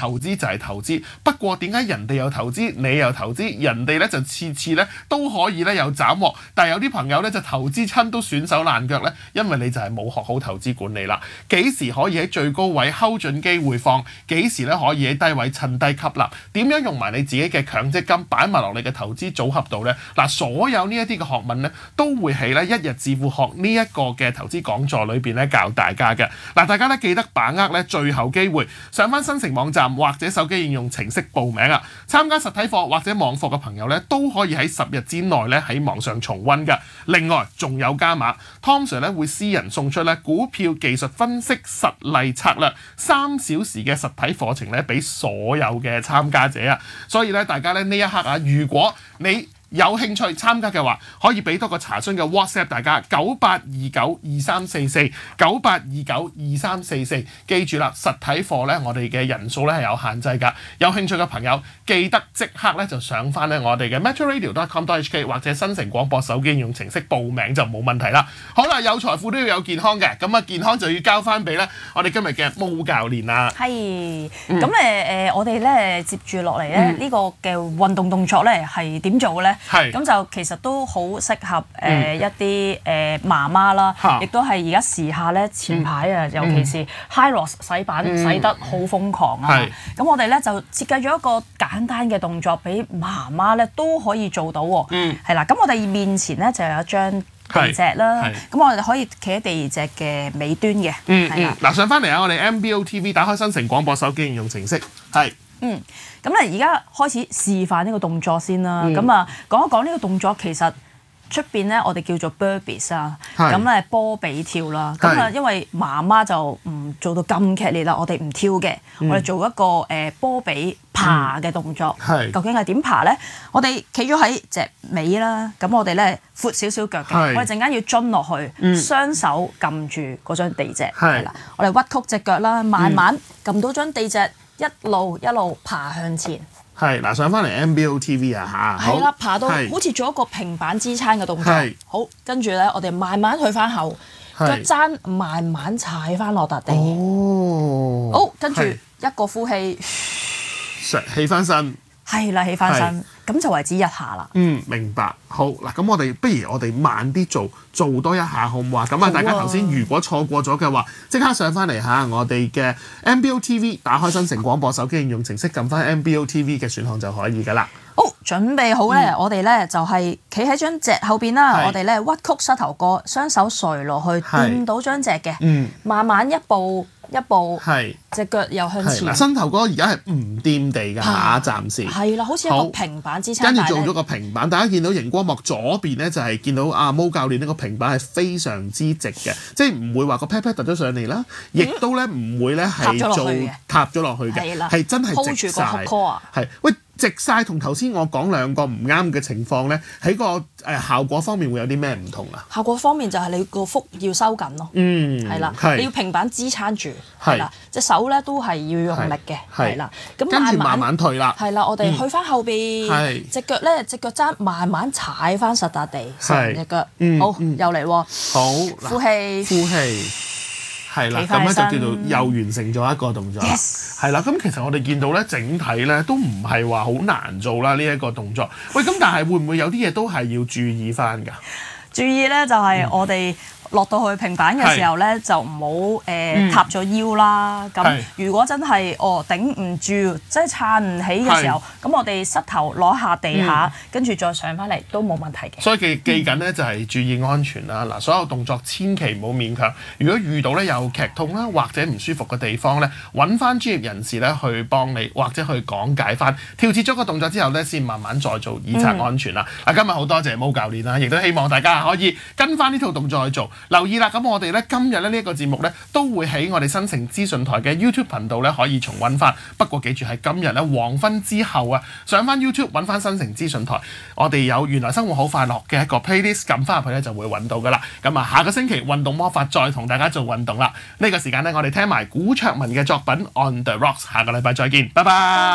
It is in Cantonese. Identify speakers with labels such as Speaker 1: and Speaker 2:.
Speaker 1: 投資就係投資。不過點解人哋有投資，你又投資，人哋咧就次次咧都可以咧有斬獲，但係有啲朋友咧就投資親都損手爛腳咧，因為你就係冇學好投資管理啦。幾時可以喺最高位睺準機會放？幾時咧可以喺低位趁低吸納？點樣用埋你自己嘅強積金擺埋落你嘅投資組合度咧？嗱，所有呢一啲嘅學問咧，都會喺咧一日致富學呢一個嘅投資講座裏邊咧教大家嘅。嗱，大家咧記得把握咧最後機會，上翻新城網站或者手機應用程式報名啊！參加實體課或者網課嘅朋友咧，都可以喺10日之內咧喺網上重溫㗎。另外仲有加碼，Tom Sir 咧會私人送出咧股票技術分析實例策略3小時嘅實體課程咧，俾所有嘅參加者啊！所以咧，大家咧呢一刻啊，如果你有興趣參加嘅話，可以俾多個查詢嘅 WhatsApp 大家98292344，98292344。記住啦，實體課咧我哋嘅人數咧係有限制㗎。有興趣嘅朋友記得即刻咧就上翻咧我哋嘅 metroradio.com.hk 或者新城廣播手機應用程式報名就冇問題啦。好啦，有財富都要有健康嘅，咁啊健康就要交翻俾咧我哋今日嘅毛教練啦。
Speaker 2: 係，咁我哋咧接住落嚟咧呢個嘅運動動作咧係點做咧？咁就其實都好適合一啲媽媽啦，亦都係而家時下咧前排啊，尤其是 Hyros 洗版洗得好瘋狂啊！咁我哋咧就設計咗一個簡單嘅動作，俾媽媽咧都可以做到喎。係啦，咁我哋面前咧就有一張地隻啦，咁我哋可以企喺第二隻嘅尾端嘅。
Speaker 1: 嗱，上翻嚟啊，我哋 MBO TV 打開新城廣播手機應用程式，係。
Speaker 2: 咁咧而家開始示範呢個動作先啦。咁啊，講一講呢個動作，其實出邊咧我哋叫做 burpees 啊，咁咧波比跳啦。咁啊，因為媽媽就唔做到咁劇烈啦，我哋唔跳嘅，我哋做一個波比爬嘅動作。究竟係點爬咧？我哋企咗喺隻尾啦，咁我哋咧闊少少腳嘅，我哋陣間要蹲落去，雙手撳住嗰張地隻，係啦，我哋屈曲隻腳啦，慢慢撳到張地隻。一路爬向前，
Speaker 1: 係嗱，上翻嚟 MBO TV 啊嚇，
Speaker 2: 係啦，爬到好似做一個平板支撐嘅動作，好，跟住咧我哋慢慢去翻後，腳踭慢慢踩翻落笪地，好，跟住一個呼氣，
Speaker 1: 起翻身，
Speaker 2: 係啦，起翻身，咁就為止一下啦。
Speaker 1: 明白。好嗱，咁不如我哋慢啲做多一下好唔好啊？咁啊，大家頭先如果錯過咗嘅話，即刻上翻嚟嚇我哋嘅 MBO TV， 打開新城廣播手機應用程式，撳翻 MBO TV 嘅選項就可以噶啦。
Speaker 2: 好，準備好咧，我哋咧就係企喺張隻後邊啦。我哋咧屈曲膝頭哥，雙手垂落去，掂到張隻嘅，慢慢一步一步，隻腳又向前。嗱，
Speaker 1: 膝頭哥而家係唔掂地㗎嚇，暫時。
Speaker 2: 係啦，好似一個平板支撐。
Speaker 1: 跟住做咗個平板，大家見到熒光幕左邊咧就係見到阿毛教練呢個平板係非常之直嘅，即係唔會話個 pat pat 突咗上嚟啦，亦都咧唔會咧係做塌咗落去嘅，係真係直晒。係喂。直晒同頭先我講兩個唔啱嘅情況咧，喺個效果方面會有啲咩唔同啊？效
Speaker 2: 果方面就係你個腹要收緊咯，係啦，你要平板支撐住，係啦，隻手咧都係要用力嘅，係啦，咁
Speaker 1: 跟住慢慢退啦，
Speaker 2: 係啦，我哋去翻後邊，隻腳踭慢慢踩翻實笪地，成隻腳，好又嚟喎，
Speaker 1: 好
Speaker 2: 呼氣。
Speaker 1: 係啦，咁咧就叫做又完成咗一個動作，係啦。咁其實我哋見到咧，整體咧都唔係話好難做啦呢一個動作。喂，咁但係會唔會有啲嘢都係要注意翻㗎？
Speaker 2: 注意咧就係我哋落到去平板嘅時候咧，就唔好塌咗腰啦。咁如果真係頂唔住，即係撐唔起嘅時候，咁我哋膝頭攞下地下，跟住再上翻嚟都冇問題嘅。
Speaker 1: 所以記緊咧就係注意安全啦。嗱，所有動作千祈唔好勉強。如果遇到咧有劇痛啦或者唔舒服嘅地方咧，揾翻專業人士咧去幫你或者去講解翻。調節咗個動作之後咧，先慢慢再做，以策安全啦。嗱，今日好多謝毛教練啦，亦都希望大家可以跟翻呢套動作去做。留意啦，咁我哋咧今日咧呢一個節目咧都會喺我哋新城資訊台嘅 YouTube 頻道咧可以重溫翻。不過記住係今日咧黃昏之後啊，上翻 YouTube 揾翻新城資訊台，我哋有原來生活好快樂嘅一個 playlist， 撳翻入去咧就會揾到噶啦。咁啊，下個星期運動魔法再同大家做運動啦。呢個時間咧，我哋聽埋古卓文嘅作品 On the Rocks， 下個禮拜再見，拜拜。